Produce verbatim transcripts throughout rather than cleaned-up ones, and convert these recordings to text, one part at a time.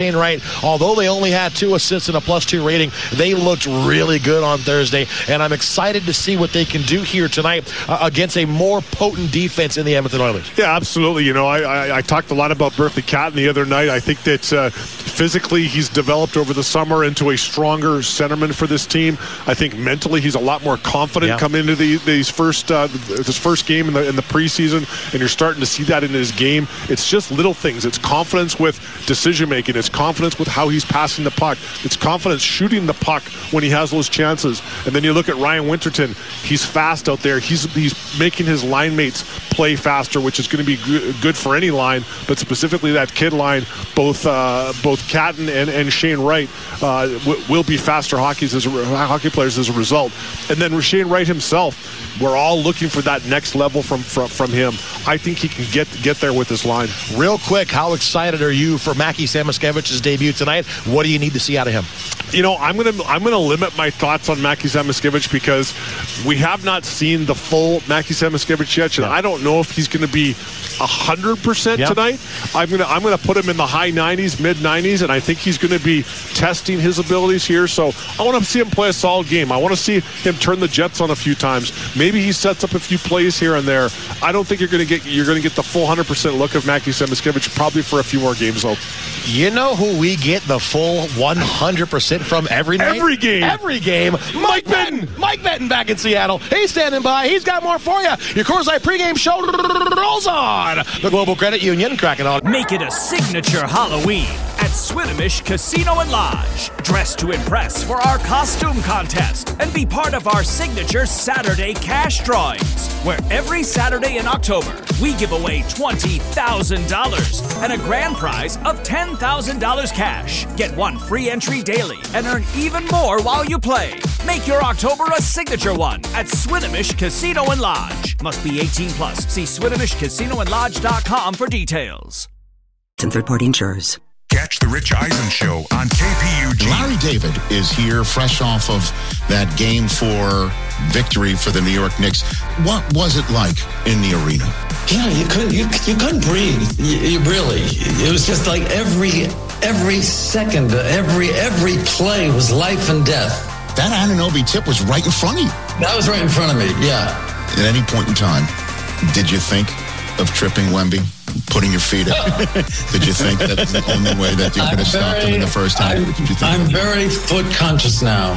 Shane Wright, although they only had two assists and a plus two rating, they looked really good on Thursday, and I'm excited to see what they can do here tonight uh, against a more potent defense in the Edmonton Oilers. Yeah, absolutely. You know, I, I, I talked a lot about Berkeley Catton the other night. I think that uh, physically he's developed over the summer into a stronger centerman for this team. I think mentally he's a lot more confident yeah. coming into the, these first uh, this first game in the in the preseason, and you're starting to see that in his game. It's just little things. It's confidence with decision making. It's confidence with how he's passing the puck. It's confidence shooting the puck when he has those chances. And then you look at Ryan Winterton. He's fast out there. He's he's making his line mates play faster, which is going to be good for any line, but specifically that kid line. Both uh, both Catton and, and Shane Wright uh, w- will be faster hockeys as a, hockey players as a result. And then Shane Wright himself, we're all looking for that next level from from, from him. I think he can get get there with his line. Real quick, how excited are you for Mackie Samoskiewicz's debut tonight? What do you need to see out of him? You know, I'm gonna I'm gonna limit my thoughts on Mackie Samoskiewicz because we have not seen the full Mackie Samoskiewicz yet, and yeah. I don't know if he's going to be a hundred percent tonight. I'm gonna I'm gonna put him in the high nineties, mid nineties, and I think he's going to be testing his abilities here. So I want to see him play a solid game. I want to see him turn the Jets on a few times. Maybe he sets up a few plays here and there. I don't think you're going to get you're going to get the full one hundred percent look of Mackie Samoskiewicz probably for a few more games though. You know who we get the full one hundred percent from every night? Every game. Every game. Mike Benton. Mike Benton back in Seattle. He's standing by. He's got more for you. Your Coors Light pregame show rolls on. The Global Credit Union cracking on. Make it a signature Halloween at Swinomish Casino and Lodge. Dress to impress for our costume contest and be part of our signature Saturday cash drawings, where every Saturday in October we give away twenty thousand dollars and a grand prize of ten thousand dollars cash. Get one free entry daily and earn even more while you play. Make your October a signature one at Swinomish Casino and Lodge. Must be eighteen plus. See Swinomish Casino and Lodge dot com for details. And third-party insurers. Catch the Rich Eisen Show on K P U G. Larry David is here fresh off of that game four victory for the New York Knicks. What was it like in the arena? You know, you couldn't you, you couldn't breathe. You, you really. It was just like every every second, every every play was life and death. That Anunoby tip was right in front of you. That was right in front of me, yeah. At any point in time, did you think of tripping Wemby, putting your feet up? Did you think that was the only way that you could have stopped him in the first half? I'm, Did you think I'm very foot conscious now.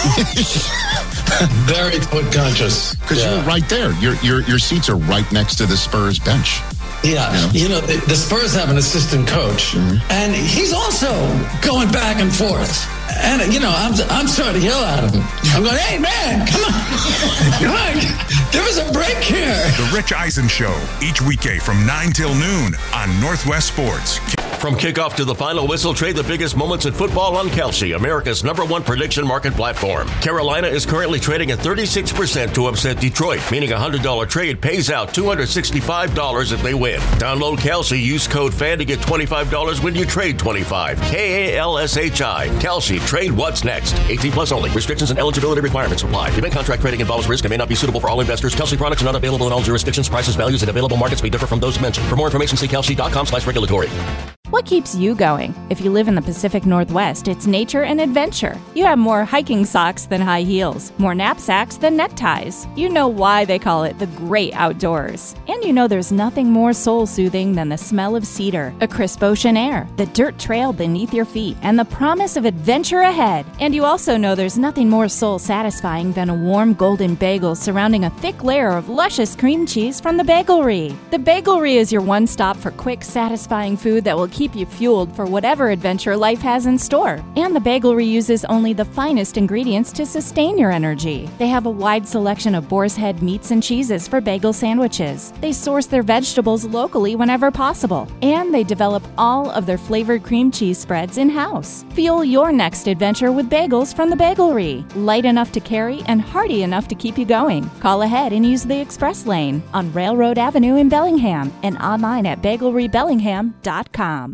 Very foot conscious. Because yeah. you're right there. Your your your seats are right next to the Spurs bench. Yeah, you know, you know the, the Spurs have an assistant coach, mm-hmm. and he's also going back and forth. And, you know, I'm I'm starting to yell at him. I'm going, hey, man, come on. Come on. There was a break here. The Rich Eisen Show, each weekday from nine till noon on Northwest Sports. From kickoff to the final whistle, trade the biggest moments in football on Kelsey, America's number one prediction market platform. Carolina is currently trading at thirty-six percent to upset Detroit, meaning a one hundred dollars trade pays out two hundred sixty-five dollars if they win. Download Kelsey, use code FAN to get twenty-five dollars when you trade twenty-five dollars. K A L S H I. Kelsey, trade what's next. eighteen plus only. Restrictions and eligibility requirements apply. Event contract trading involves risk and may not be suitable for all investors. Kelsey products are not available in all jurisdictions. Prices, values, and available markets may differ from those mentioned. For more information, see kelsey.com slash regulatory. What keeps you going? If you live in the Pacific Northwest, it's nature and adventure. You have more hiking socks than high heels, more knapsacks than neckties. You know why they call it the great outdoors. And you know there's nothing more soul-soothing than the smell of cedar, a crisp ocean air, the dirt trail beneath your feet, and the promise of adventure ahead. And you also know there's nothing more soul-satisfying than a warm golden bagel surrounding a thick layer of luscious cream cheese from the Bagelry. The Bagelry is your one stop for quick, satisfying food that will keep you fueled for whatever adventure life has in store. And the Bagelry uses only the finest ingredients to sustain your energy. They have a wide selection of boar's head meats and cheeses for bagel sandwiches. They source their vegetables locally whenever possible. And they develop all of their flavored cream cheese spreads in-house. Fuel your next adventure with bagels from the Bagelry. Light enough to carry and hearty enough to keep you going. Call ahead and use the express lane on Railroad Avenue in Bellingham and online at bagelry bellingham dot com.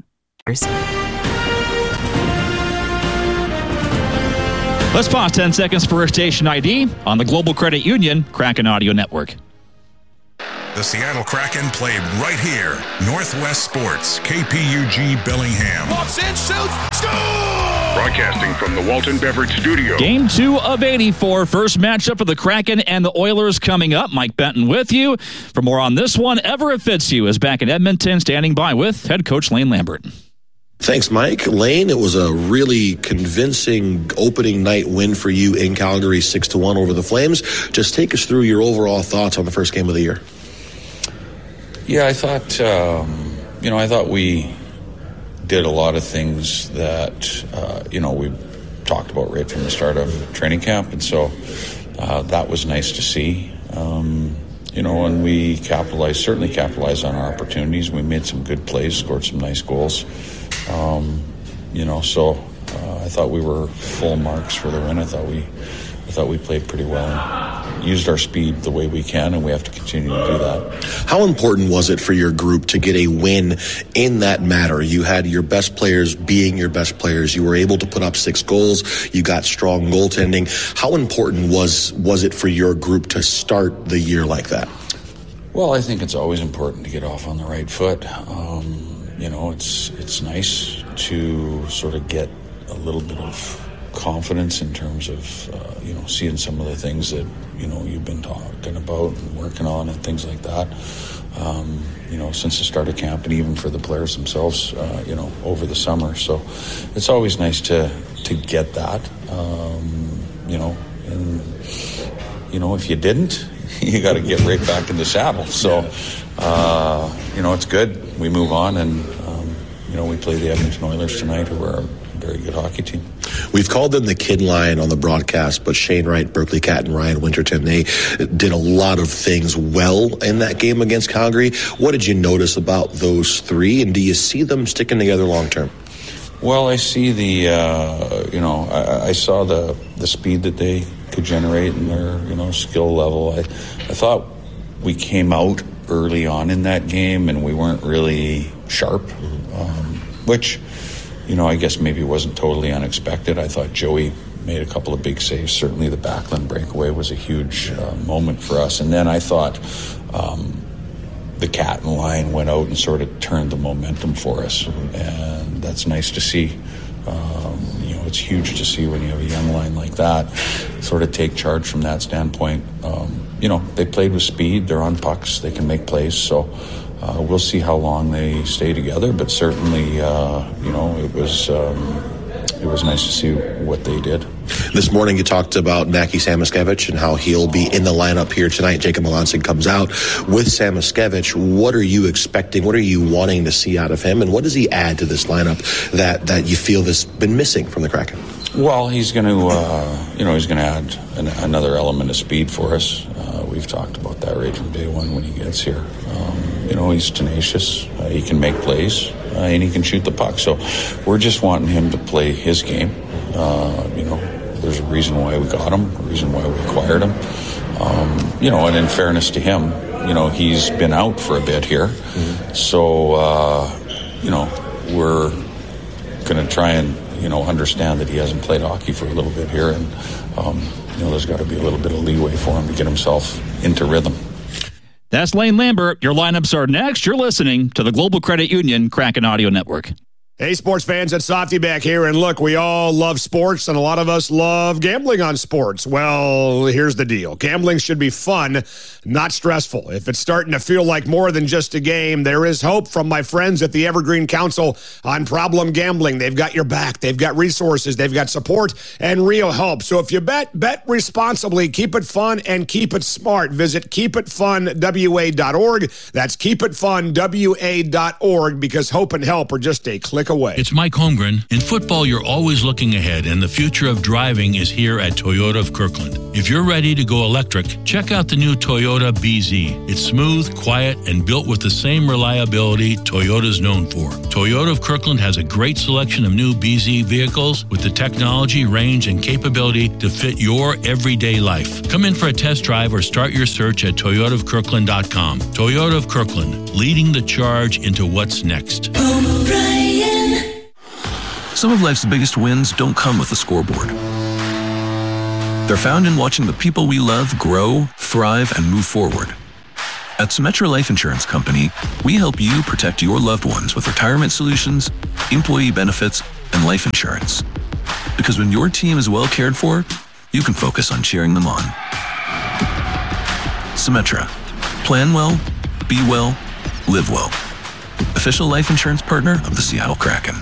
Let's pause ten seconds for station I D on the Global Credit Union Kraken Audio Network. The Seattle Kraken play right here. Northwest Sports, K P U G Bellingham. Walks in, shoots, Broadcasting from the Walton Beverage Studio. Game two of eighty-four. First matchup of the Kraken and the Oilers coming up. Mike Benton with you. For more on this one, Everett Fitzhugh is back in Edmonton, standing by with head coach Lane Lambert. Thanks, Mike. Lane, it was a really convincing opening night win for you in Calgary, six to one over the Flames. Just take us through your overall thoughts on the first game of the year. Yeah, I thought, um, you know, I thought we did a lot of things that, uh, you know, we talked about right from the start of training camp, and so uh, that was nice to see. Um, you know, and we capitalized, certainly capitalized on our opportunities. We made some good plays, scored some nice goals. Um, you know, so uh, I thought we were full marks for the win. I thought we, I thought we played pretty well and used our speed the way we can, and we have to continue to do that. How important was it for your group to get a win in that matter? You had your best players being your best players. You were able to put up six goals. You got strong goaltending. How important was was it for your group to start the year like that? Well, I think it's always important to get off on the right foot. Um, You know, it's it's nice to sort of get a little bit of confidence in terms of, uh, you know, seeing some of the things that, you know, you've been talking about and working on and things like that, um, you know, since the start of camp and even for the players themselves, uh, you know, over the summer. So it's always nice to, to get that, um, you know, and, you know, if you didn't, you got to get right back in the saddle. So, uh, you know, it's good. We move on, and, um, you know, we play the Edmonton Oilers tonight, who are a very good hockey team. We've called them the Kid Line on the broadcast, but Shane Wright, Berkeley Cat, and Ryan Winterton, they did a lot of things well in that game against Calgary. What did you notice about those three, and do you see them sticking together long term? Well, I see the, uh, you know, I, I saw the, the speed that they could generate and their, you know, skill level. I, I thought we came out early on in that game and we weren't really sharp, um, which, you know, I guess maybe wasn't totally unexpected. I thought Joey made a couple of big saves. Certainly the Backlund breakaway was a huge uh, moment for us. And then I thought um, the Cat and Line went out and sort of turned the momentum for us. And that's nice to see. Um, you know, it's huge to see when you have a young line like that sort of take charge from that standpoint. Um, you know, they played with speed. They're on pucks. They can make plays. So uh, we'll see how long they stay together. But certainly, uh, you know, it was um, it was nice to see what they did. This morning you talked about Mackie Samoskevich and how he'll be in the lineup here tonight. Jacob Melancon comes out with Samoskevich. What are you expecting? What are you wanting to see out of him? And what does he add to this lineup that, that you feel has been missing from the Kraken? Well, he's going to, uh, you know, he's going to add an, another element of speed for us. Uh, we've talked about that right from day one when he gets here. Um, you know, he's tenacious. Uh, he can make plays, uh, and he can shoot the puck. So we're just wanting him to play his game. Uh, you know, there's a reason why we got him, a reason why we acquired him. Um, you know, and in fairness to him, you know, he's been out for a bit here. Mm-hmm. So, uh, you know, we're going to try and, you know, understand that he hasn't played hockey for a little bit here. And, um, you know, there's got to be a little bit of leeway for him to get himself into rhythm. That's Lane Lambert. Your lineups are next. You're listening to the Global Credit Union Kraken Audio Network. Hey, sports fans, it's Softy back here. And look, we all love sports, and a lot of us love gambling on sports. Well, here's the deal. Gambling should be fun, not stressful. If it's starting to feel like more than just a game, there is hope from my friends at the Evergreen Council on Problem Gambling. They've got your back. They've got resources. They've got support and real help. So if you bet, bet responsibly. Keep it fun and keep it smart. Visit keep it fun w a dot org. That's keep it fun w a dot org, because hope and help are just a click away. It's Mike Holmgren. In football, you're always looking ahead, and the future of driving is here at Toyota of Kirkland. If you're ready to go electric, check out the new Toyota B Z. It's smooth, quiet, and built with the same reliability Toyota's known for. Toyota of Kirkland has a great selection of new B Z vehicles with the technology, range, and capability to fit your everyday life. Come in for a test drive or start your search at toyota of kirkland dot com. Toyota of Kirkland, leading the charge into what's next. Some of life's biggest wins don't come with a scoreboard. They're found in watching the people we love grow, thrive, and move forward. At Symetra Life Insurance Company, we help you protect your loved ones with retirement solutions, employee benefits, and life insurance. Because when your team is well cared for, you can focus on cheering them on. Symetra. Plan well, be well, live well. Official life insurance partner of the Seattle Kraken.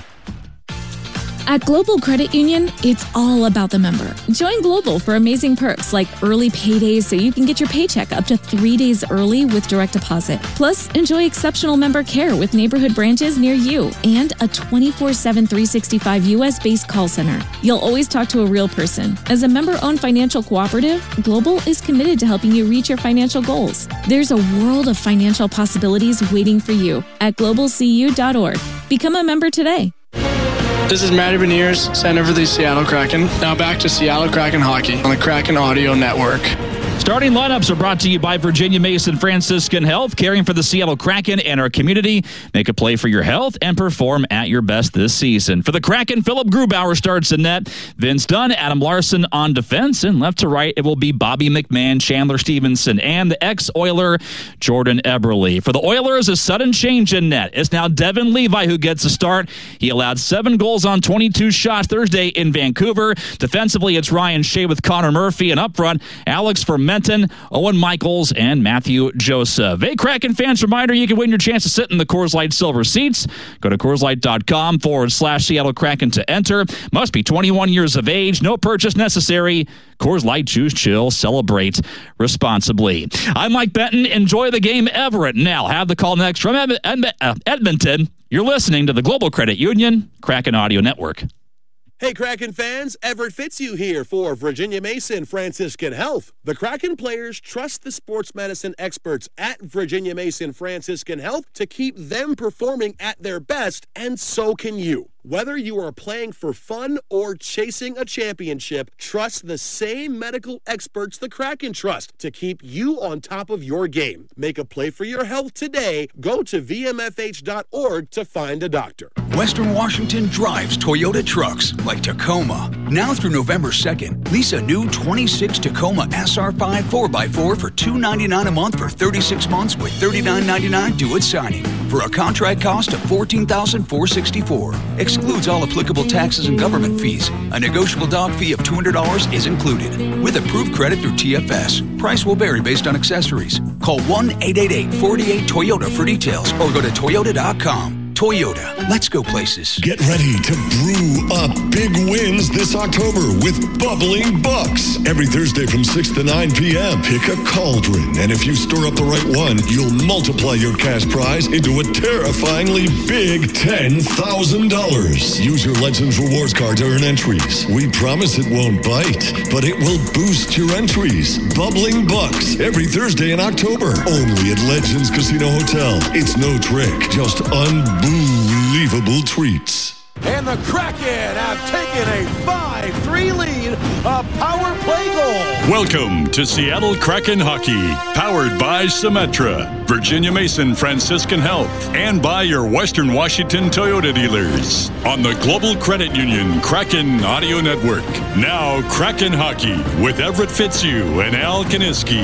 At Global Credit Union, it's all about the member. Join Global for amazing perks like early paydays so you can get your paycheck up to three days early with direct deposit. Plus, enjoy exceptional member care with neighborhood branches near you and a twenty-four seven, three sixty-five U S-based call center. You'll always talk to a real person. As a member-owned financial cooperative, Global is committed to helping you reach your financial goals. There's a world of financial possibilities waiting for you at global c u dot org. Become a member today. This is Matty Beniers, center for the Seattle Kraken. Now back to Seattle Kraken hockey on the Kraken Audio Network. Starting lineups are brought to you by Virginia Mason Franciscan Health, caring for the Seattle Kraken and our community. Make a play for your health and perform at your best this season. For the Kraken, Philip Grubauer starts in net. Vince Dunn, Adam Larson on defense, and left to right, it will be Bobby McMahon, Chandler Stevenson, and the ex-Oiler Jordan Eberle. For the Oilers, a sudden change in net. It's now Devin Levi who gets a start. He allowed seven goals on twenty-two shots Thursday in Vancouver. Defensively, it's Ryan Shea with Connor Murphy, and up front, Alex Fermenton, Owen Michaels, and Matthew Joseph. Hey, Kraken fans, reminder, you can win your chance to sit in the Coors Light Silver Seats. Go to CoorsLight.com forward slash Seattle Kraken to enter. Must be twenty-one years of age. No purchase necessary. Coors Light, choose chill, celebrate responsibly. I'm Mike Benton. Enjoy the game, Everett. Now, have the call next from Ed- Ed- uh, Edmonton. You're listening to the Global Credit Union Kraken Audio Network. Hey, Kraken fans, Everett Fitzhugh here for Virginia Mason Franciscan Health. The Kraken players trust the sports medicine experts at Virginia Mason Franciscan Health to keep them performing at their best, and so can you. Whether you are playing for fun or chasing a championship, trust the same medical experts the Kraken trust to keep you on top of your game. Make a play for your health today. Go to v m f h dot org to find a doctor. Western Washington drives Toyota trucks like Tacoma. Now through November second, lease a new twenty-six Tacoma S R five four by four for two hundred ninety-nine dollars a month for thirty-six months with thirty-nine ninety-nine due at signing for a contract cost of fourteen thousand four hundred sixty-four dollars. Excludes all applicable taxes and government fees. A negotiable dog fee of two hundred dollars is included. With approved credit through T F S. Price will vary based on accessories. Call one eight eight eight, four eight Toyota for details or go to toyota dot com. Toyota, let's go places. Get ready to brew up big wins this October with Bubbling Bucks. Every Thursday from six to nine p.m., pick a cauldron. And if you stir up the right one, you'll multiply your cash prize into a terrifyingly big ten thousand dollars. Use your Legends Rewards card to earn entries. We promise it won't bite, but it will boost your entries. Bubbling Bucks, every Thursday in October. Only at Legends Casino Hotel. It's no trick, just unbelievable. Unbelievable treats. And the Kraken have taken a five three lead, a power play goal. Welcome to Seattle Kraken Hockey, powered by Symetra, Virginia Mason Franciscan Health, and by your Western Washington Toyota dealers. On the Global Credit Union Kraken Audio Network. Now Kraken Hockey with Everett Fitzhugh and Al Kaniski.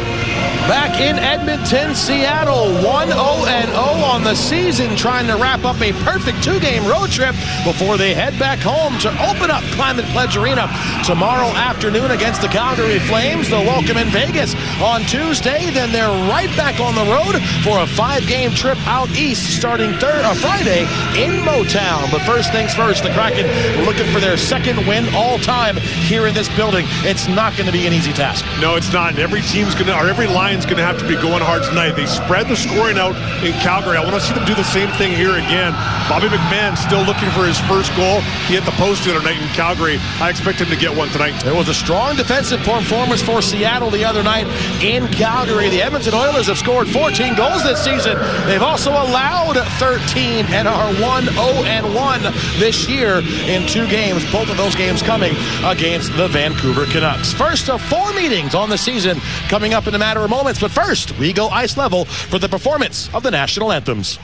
Back in Edmonton, Seattle, one oh and oh on the season, trying to wrap up a perfect two-game road trip before they head back home to open up Climate Pledge Arena tomorrow afternoon against the Calgary Flames. They'll welcome in Vegas on Tuesday, then they're right back on the road for a five-game trip out east starting third, uh, Friday in Motown. But first things first, the Kraken looking for their second win all-time here in this building. It's not going to be an easy task. No, it's not. Every team's going to, or every line is going to have to be going hard tonight. They spread the scoring out in Calgary. I want to see them do the same thing here again. Bobby McMahon still looking for his first goal. He hit the post the other night in Calgary. I expect him to get one tonight. It was a strong defensive performance for Seattle the other night in Calgary. The Edmonton Oilers have scored fourteen goals this season. They've also allowed thirteen and are one oh and one this year in two games. Both of those games coming against the Vancouver Canucks. First of four meetings on the season coming up in a matter of moments. But first, we go ice level for the performance of the national anthems.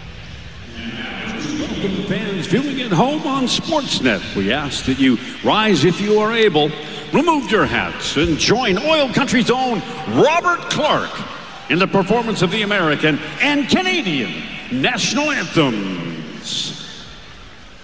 Welcome, fans viewing at home on Sportsnet. We ask that you rise if you are able, remove your hats, and join Oil Country's own Robert Clark in the performance of the American and Canadian national anthems.